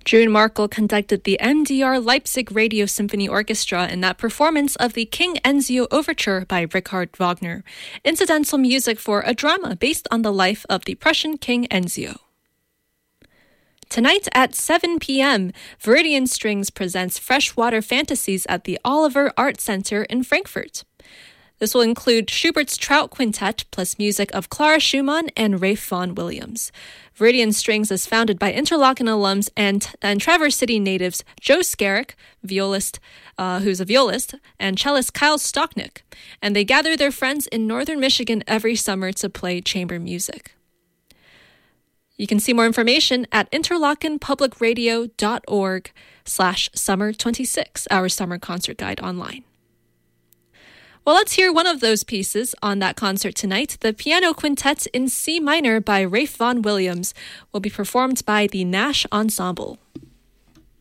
June Markle conducted the MDR Leipzig Radio Symphony Orchestra in that performance of the King Enzio Overture by Richard Wagner, incidental music for a drama based on the life of the Prussian King Enzio. Tonight at 7 p.m., Viridian Strings presents Freshwater Fantasies at the Oliver Art Center in Frankfurt. This will include Schubert's Trout Quintet plus music of Clara Schumann and Ralph Vaughan Williams. Viridian Strings is founded by Interlochen alums and Traverse City natives Joe Skerrick, who's a violist, and cellist Kyle Stocknick, and they gather their friends in northern Michigan every summer to play chamber music. You can see more information at interlochenpublicradio.org/summer26, our summer concert guide online. Well, let's hear one of those pieces on that concert tonight. The Piano Quintet in C minor by Ralph Vaughan Williams will be performed by the Nash Ensemble.